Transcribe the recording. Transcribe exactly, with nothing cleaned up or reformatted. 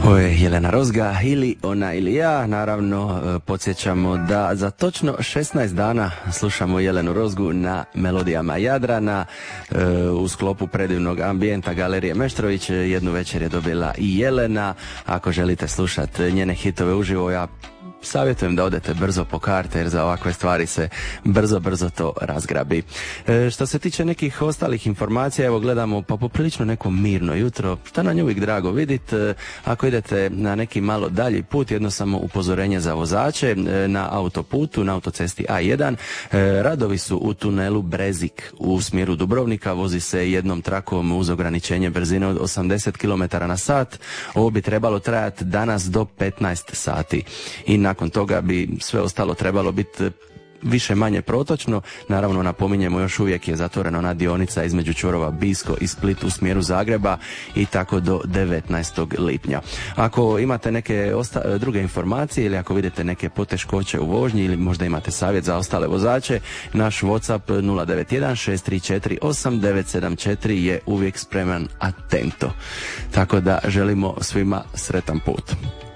Ovo je Jelena Rozga ili ona ili ja. Naravno, podsjećamo da za točno šesnaest dana slušamo Jelenu Rozgu na melodijama Jadrana u sklopu predivnog ambijenta Galerije Meštrović. Jednu večer je dobila i Jelena. Ako želite slušati njene hitove uživo, ja savjetujem da odete brzo po karte, jer za ovakve stvari se brzo, brzo to razgrabi. E, što se tiče nekih ostalih informacija, evo gledamo pa poprilično neko mirno jutro, što nam je uvijek drago vidjeti. E, ako idete na neki malo dalji put, jedno samo upozorenje za vozače, e, na autoputu, na autocesti A jedan, e, radovi su u tunelu Brezik u smjeru Dubrovnika, vozi se jednom trakom uz ograničenje brzine od osamdeset kilometara na sat. Ovo bi trebalo trajati danas do petnaest sati. I na Nakon toga bi sve ostalo trebalo biti više manje protočno. Naravno, napominjemo, još uvijek je zatvorena ona dionica između čvorova Bisko i Split u smjeru Zagreba i tako do devetnaestog lipnja. Ako imate neke osta- druge informacije ili ako vidite neke poteškoće u vožnji ili možda imate savjet za ostale vozače, naš WhatsApp nula devet jedan šest tri četiri osam devet sedam četiri je uvijek spreman atento. Tako da želimo svima sretan put.